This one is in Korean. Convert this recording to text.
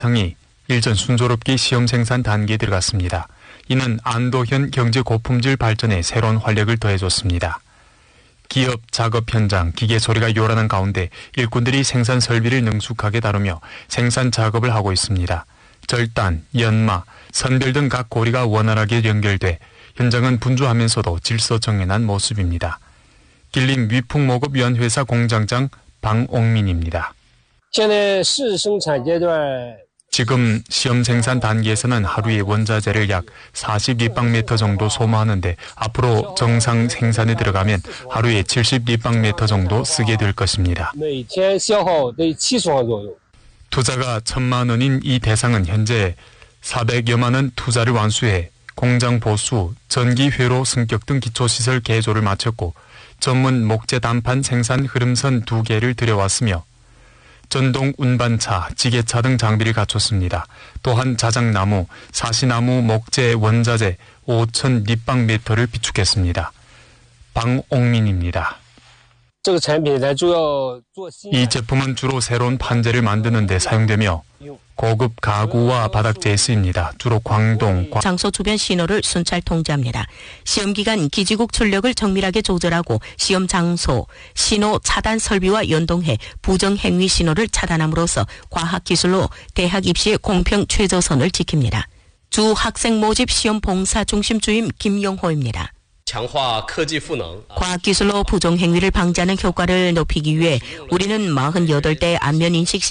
당이 일전 순조롭게 시험 생산 단계에 들어갔습니다. 이는 안도현 경제 고품질 발전에 새로운 활력을 더해줬습니다. 기업 작업 현장, 기계 소리가 요란한 가운데 일꾼들이 생산 설비를 능숙하게 다루며 생산 작업을 하고 있습니다. 절단, 연마, 선별 등 각 고리가 원활하게 연결돼 현장은 분주하면서도 질서정연한 모습입니다. 길림 위풍목업위원회사 공장장 방옥민입니다. 지금 시험 생산 단계에서는 하루에 원자재를 약 40立方미터 정도 소모하는데 앞으로 정상 생산에 들어가면 하루에 70立方미터 정도 쓰게 될 것입니다. 투자가 1,000만 원인 이 대상은 현재 400여만 원 투자를 완수해 공장 보수, 전기 회로 승격 등 기초시설 개조를 마쳤고 전문 목재 단판 생산 흐름선 2개를 들여왔으며 전동 운반차, 지게차 등 장비를 갖췄습니다. 또한 자작나무, 사시나무 목재 원자재 5,000立方미터를 비축했습니다. 방옥민입니다. 이 제품은 주로 새로운 판재를 만드는 데 사용되며 고급 가구와 바닥재에 쓰입니다. 주로 광동, 장소 주변 신호를 순찰 통제합니다. 시험 기간 기지국 출력을 정밀하게 조절하고 시험 장소, 신호 차단 설비와 연동해 부정행위 신호를 차단함으로써 과학기술로 대학 입시의 공평 최저선을 지킵니다. 주 학생 모집 시험 봉사 중심 주임 김영호입니다. 과학기술로 부정행위를 방지하는 효과를 높이기 위해 우리는 48대 안면인식